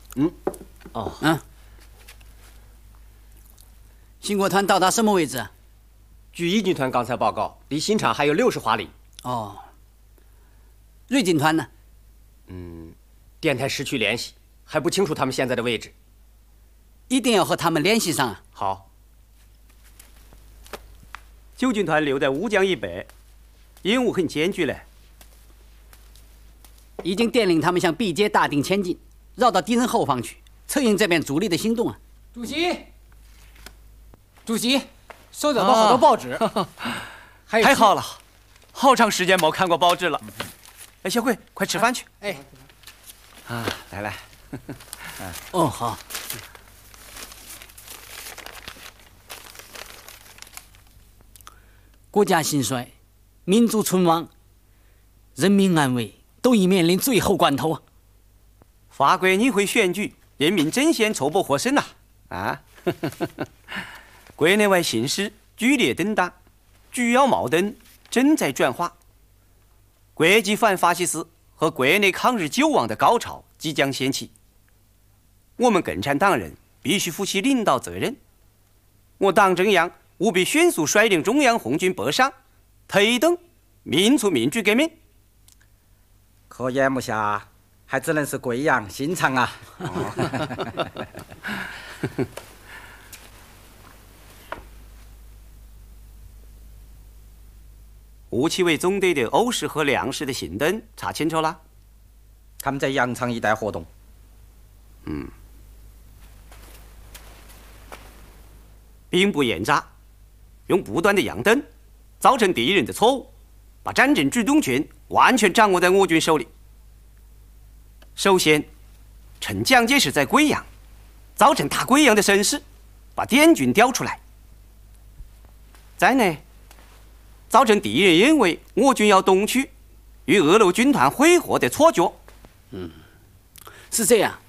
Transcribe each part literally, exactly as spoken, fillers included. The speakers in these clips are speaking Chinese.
嗯，哦，嗯。新国团到达什么位置？ 据义军团刚才报告，离新场还有六十华里。 哦。瑞军团呢？ 嗯，电台失去联系，还不清楚他们现在的位置。 一定要和他们联系上啊！ 好。旧军团留在乌江以北，任务很艰巨嘞。 已经电令他们向毕节大定前进，绕到敌人后方去，策应这边主力的行动啊！ 主席，主席，收找到好多报纸， 啊、太好了，好长时间没看过报纸了。哎，小鬼，快吃饭去！ 哎， 啊，来来。 哦，好。国家兴衰，民族存亡，人民安危都已面临最后关头啊！ 法国议会选举，人民争先筹备获胜呐！啊，国内外形势剧烈动荡，主要矛盾正在转化，国际反法西斯和国内抗日救亡的高潮即将掀起。我们共产党人必须负起领导责任，我党中央务必迅速率领中央红军北上，推动民族民主革命。 可眼目下，还只能是贵阳、新场啊！ 吴奇伟总队的欧师和梁师的行动查清楚了？ 他们在羊场一带活动。 嗯，兵不厌诈，用不断的佯灯，造成敌人的错误，把战争主动权完全掌握在我军手里。首先，趁蒋介石在贵阳，造成大贵阳的声势，把滇军调出来。再呢，造成敌人认为我军要东去，与俄鲁军团会合的错觉。 嗯，是这样。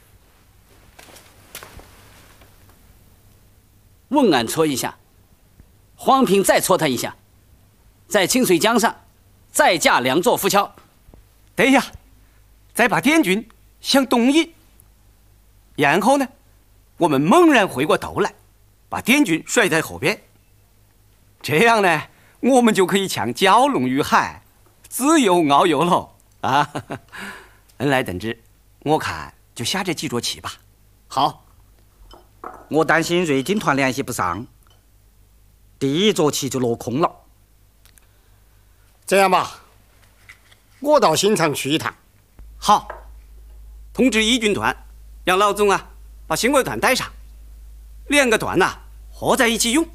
文安戳一下，黄平再戳他一下，在清水江上再架两座浮桥。 对呀，再把滇军向东移，然后呢，我们猛然回过头来，把滇军甩在后边。这样呢，我们就可以抢蛟龙于海，自由遨游了啊！恩来等之，我看就下这几桌棋吧。 好。 我担心瑞军团联系不上，第一座棋就落空了。 这样吧，我到新场去一趟。 好，通知一军团，让老总啊把新国团带上，两个团呐、啊、合在一起用。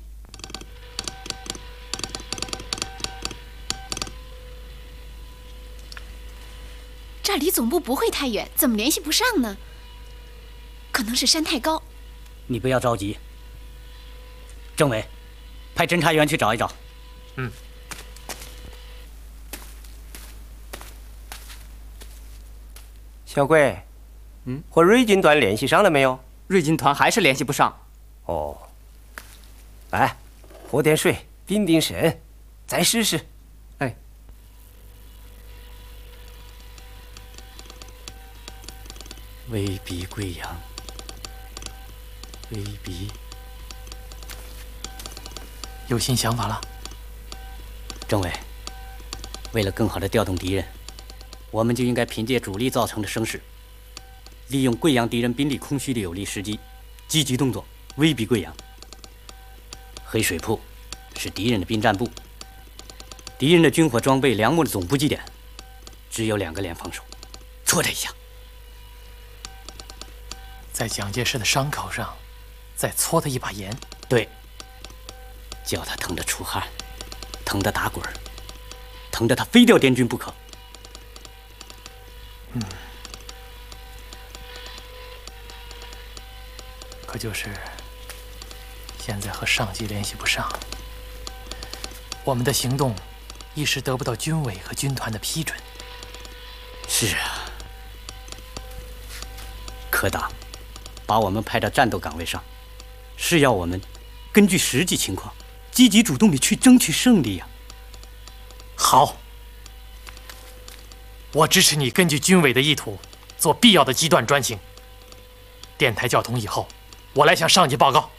这离总部不会太远，怎么联系不上呢？可能是山太高。 你不要着急，政委，派侦查员去找一找。 嗯。 小鬼，嗯，和瑞军团联系上了没有？ 瑞军团还是联系不上。 哦。来，喝点水，定定神，再试试。 哎。 威逼贵阳。威逼， 有新想法了。 政委，为了更好的调动敌人，我们就应该凭借主力造成的声势，利用贵阳敌人兵力空虚的有利时机，积极动作，威逼贵阳。黑水铺是敌人的兵站部，敌人的军火装备、粮秣的总部基点，只有两个连防守，戳他一下， 在蒋介石的伤口上再搓他一把盐。 对，叫他疼得出汗，疼得打滚，疼得他非掉滇军不可。 嗯，可就是现在和上级联系不上，我们的行动一时得不到军委和军团的批准。 是啊，柯党把我们派到战斗岗位上，是要我们根据实际情况，积极主动地去争取胜利呀、 啊。好，我支持你根据军委的意图，做必要的机断专行。 电台校通以后，我来向上级报告。